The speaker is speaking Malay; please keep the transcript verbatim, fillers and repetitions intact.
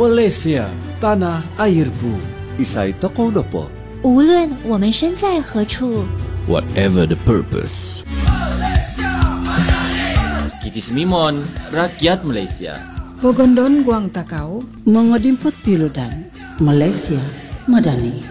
Malaysia, tanah airku. Isay toko na po. 无论我们身在何处， Whatever the purpose. Kitis Mimon, rakyat Malaysia. Pogondon Guang Takau, Mga dimpot piludan, Malaysia, Madani.